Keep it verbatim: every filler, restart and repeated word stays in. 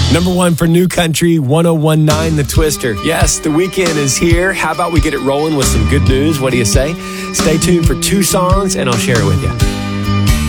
Number one for New Country, one oh one point nine The Twister. Yes, the weekend is here. How about we get it rolling with some good news? What do you say? Stay tuned for two songs, and I'll share it with you.